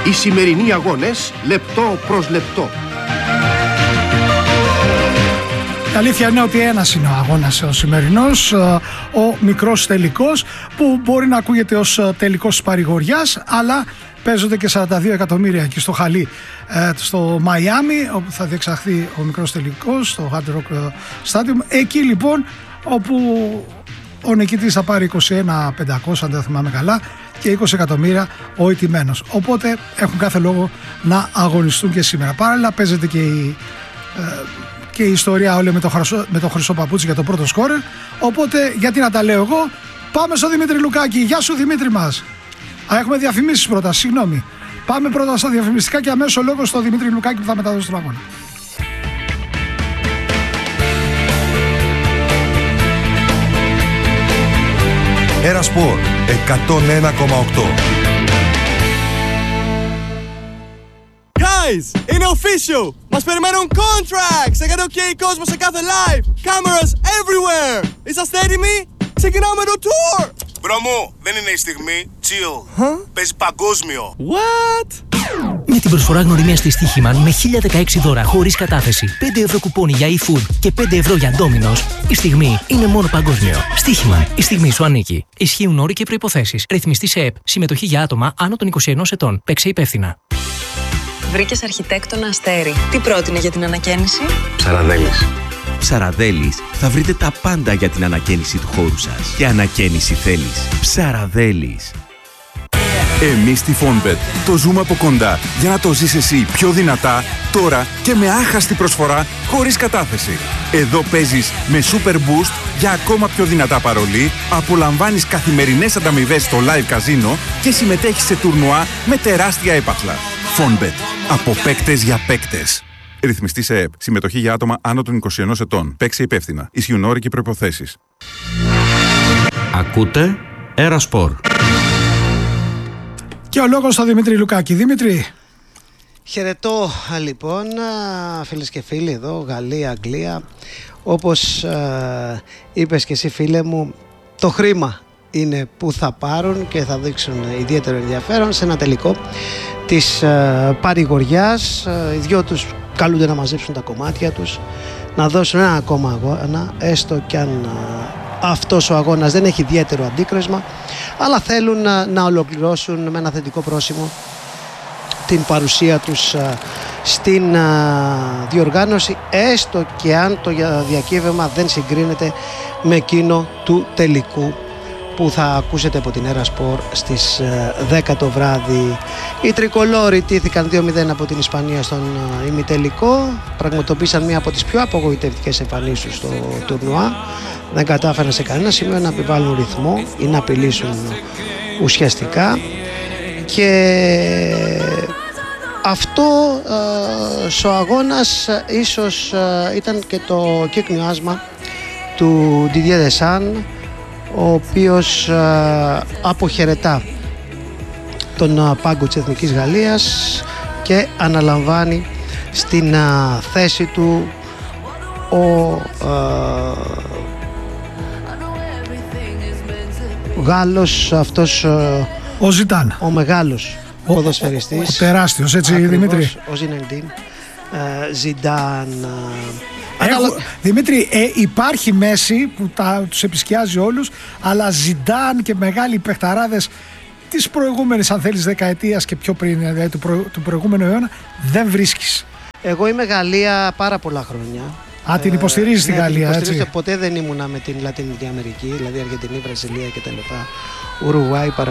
Οι σημερινοί αγώνες λεπτό προς λεπτό. Η αλήθεια είναι ότι ένας είναι ο αγώνας ο σημερινός, ο μικρός τελικός, που μπορεί να ακούγεται ως τελικός της παρηγοριάς, αλλά παίζονται και 42 εκατομμύρια εκεί στο χαλί, στο Μαϊάμι, όπου θα διεξαχθεί ο μικρός τελικός, στο Hard Rock Stadium. Εκεί λοιπόν όπου ο νικητής θα πάρει 21.500, αν δεν θυμάμαι καλά, και 20 εκατομμύρια ο ηττημένος. Οπότε έχουν κάθε λόγο να αγωνιστούν και σήμερα. Παράλληλα παίζεται και η ιστορία όλη με το χρυσό παπούτσι για το πρώτο σκόρερ. Οπότε γιατί να τα λέω εγώ, πάμε στο Δημήτρη Λουκάκη. Γεια σου Δημήτρη μας. Έχουμε διαφημίσεις πρώτα, συγγνώμη. Πάμε πρώτα στα διαφημιστικά και αμέσως ο λόγος στο Δημήτρη Λουκάκη που θα μεταδώσει τον αγώνα. Ένα Σπορ 101,8. Guys, είναι official! Μας περιμένουν contracts! Έκανε OK κόσμο σε κάθε live! Cameras everywhere! Είσαστε έτοιμοι? Ξεκινάμε το tour! Μπρο μου, δεν είναι η στιγμή. Chill. Παίζει παγκόσμιο. What? Με την προσφορά γνωριμίας της Στοίχημαν με 1016 δώρα χωρίς κατάθεση, 5 ευρώ κουπόνι για eFood και 5 ευρώ για Domino's, η στιγμή είναι μόνο παγκόσμιο. Στοίχημαν, η στιγμή σου ανήκει. Ισχύουν όροι και προϋποθέσεις. Ρυθμιστή σε ΕΠ. Συμμετοχή για άτομα άνω των 21 ετών. Παίξε υπεύθυνα. Βρήκες αρχιτέκτονα Αστέρι. Τι πρότεινε για την ανακαίνιση? Ψαραδέλης. Ψαραδέλης θα βρείτε τα πάντα για την ανακαίνιση του χώρου σας. Και ανακαίνιση θέλεις. Ψαραδέλης. Εμείς στη Fonbet το ζούμε από κοντά για να το ζεις εσύ πιο δυνατά, τώρα και με άχαστη προσφορά χωρίς κατάθεση. Εδώ παίζεις με Super Boost για ακόμα πιο δυνατά παρολί, απολαμβάνεις καθημερινές ανταμοιβές στο live καζίνο και συμμετέχεις σε τουρνουά με τεράστια έπαθλα. Fonbet. Από παίκτες για παίκτες. Ρυθμιστή σε ΕΠ. Συμμετοχή για άτομα άνω των 21 ετών. Παίξε υπεύθυνα. Ισχύουν όροι και προϋποθέσεις. Ακούτε Ένα Σπορ. Και ο λόγος στο Δημήτρη Λουκάκη. Δημήτρη. Χαιρετώ λοιπόν φίλες και φίλοι εδώ, Γαλλία, Αγγλία. Όπως είπες και εσύ φίλε μου, το χρήμα είναι που θα πάρουν και θα δείξουν ιδιαίτερο ενδιαφέρον σε ένα τελικό της παρηγοριάς. Οι δυο τους καλούνται να μαζέψουν τα κομμάτια τους, να δώσουν ένα ακόμα αγώνα, έστω κι αν αυτός ο αγώνας δεν έχει ιδιαίτερο αντίκρισμα, αλλά θέλουν να ολοκληρώσουν με ένα θετικό πρόσημο την παρουσία τους στην διοργάνωση, έστω και αν το διακύβευμα δεν συγκρίνεται με εκείνο του τελικού που θα ακούσετε από την Ένα Σπορ στις 10 το βράδυ. Οι τρικολόροι τήθηκαν 2-0 από την Ισπανία στον ημιτελικό, πραγματοποίησαν μία από τις πιο απογοητευτικές εμφανίσεις στο τουρνουά. Δεν κατάφεραν σε κανένα σημείο να επιβάλλουν ρυθμό ή να απειλήσουν ουσιαστικά, και αυτό ο αγώνας ίσως ήταν και το κύκνιο άσμα του Didier Deschamps, ο οποίος αποχαιρετά τον πάγκο της Εθνικής Γαλλίας και αναλαμβάνει στην θέση του ο Γάλλος αυτός, ο Ζιντάν, ο μεγάλος ποδοσφαιριστής, ο τεράστιος, έτσι ακριβώς, Δημήτρη, ο Ζινεντίν Ζιντάν. Δημήτρη, υπάρχει Μέση που τους επισκιάζει όλους, αλλά Ζιντάν και μεγάλοι παιχταράδες της προηγούμενης, αν θέλεις, δεκαετίας και πιο πριν, δηλαδή του προηγούμενου αιώνα, δεν βρίσκεις. Εγώ είμαι Γαλλία πάρα πολλά χρόνια. Την υποστηρίζεις τη Γαλλία, έτσι? Ποτέ δεν ήμουνα με την Λατινική Αμερική, δηλαδή Αργεντινή, Βραζιλία κτλ. Ουρουγουάη,